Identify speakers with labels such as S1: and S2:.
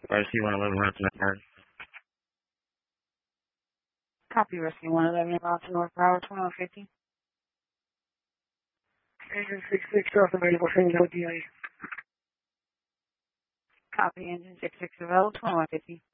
S1: Rescue 111 route to North Broward.
S2: Copy, Rescue 111 route to North Broward, 2150.
S3: Engine 66 off available, same no DA.
S2: Copy, engine 66 available, 2150.